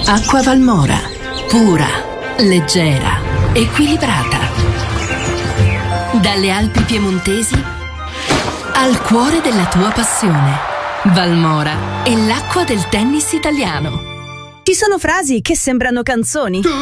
Acqua Valmora, pura, leggera, equilibrata. Dalle Alpi piemontesi al cuore della tua passione. Valmora è l'acqua del tennis italiano. Ci sono frasi che sembrano canzoni.